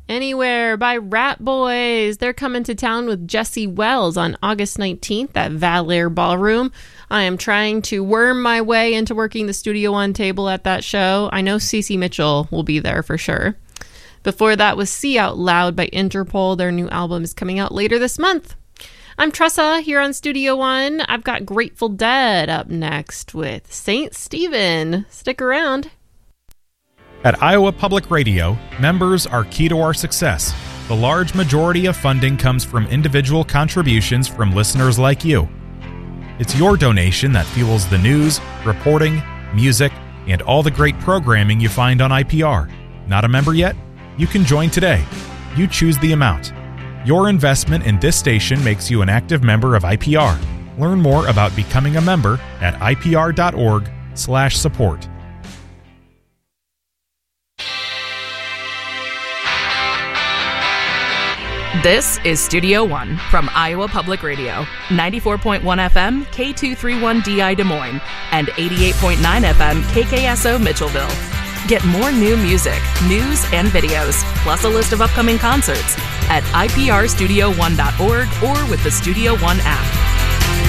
Anywhere by Rat Boys. They're coming to town with Jesse Wells on August 19th at Valor Ballroom. I am trying to worm my way into working the Studio One table at that show. I know Cece Mitchell will be there for sure. Before that was See Out Loud by Interpol. Their new album is coming out later this month. I'm Tressa here on Studio One. I've got Grateful Dead up next with Saint Stephen. Stick around. At Iowa Public Radio, members are key to our success. The large majority of funding comes from individual contributions from listeners like you. It's your donation that fuels the news, reporting, music, and all the great programming you find on IPR. Not a member yet? You can join today. You choose the amount. Your investment in this station makes you an active member of IPR. Learn more about becoming a member at ipr.org/support. This is Studio One from Iowa Public Radio, 94.1 FM, K231DI Des Moines, and 88.9 FM, KKSO Mitchellville. Get more new music, news, and videos, plus a list of upcoming concerts at iprstudio1.org or with the Studio One app.